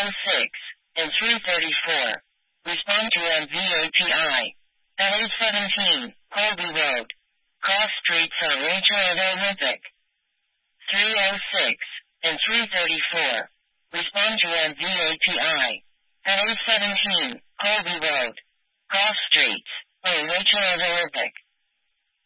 306 and 334. Respond to MVAPI. At 817, Colby Road. Cross streets are Rachel and Olympic. 306 and 334. Respond to MVAPI.